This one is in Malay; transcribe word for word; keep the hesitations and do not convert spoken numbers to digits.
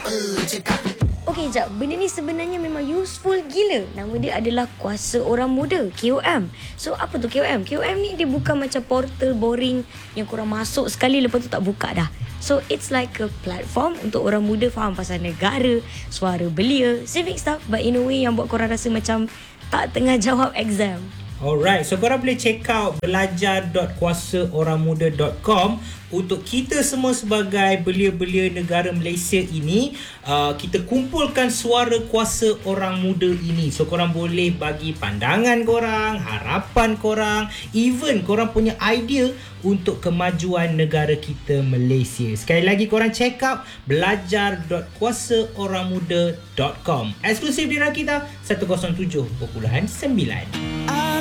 Okey jap, benda ni sebenarnya memang useful gila. Nama dia adalah Kuasa Orang Muda, K O M. So apa tu K O M? K O M ni dia bukan macam portal boring yang korang masuk sekali lepas tu tak buka dah. So it's like a platform untuk orang muda faham pasal negara, suara belia, civic stuff, but in a way yang buat korang rasa macam tak tengah jawab exam. Alright, so korang boleh check out belajar dot kuasa orang muda dot com untuk kita semua sebagai belia-belia negara Malaysia ini. uh, Kita kumpulkan suara kuasa orang muda ini. So korang boleh bagi pandangan korang, harapan korang, even korang punya idea untuk kemajuan negara kita Malaysia. Sekali lagi korang check out belajar dot kuasa orang muda dot com. Eksklusif di Rakita seratus tujuh perpuluhan sembilan.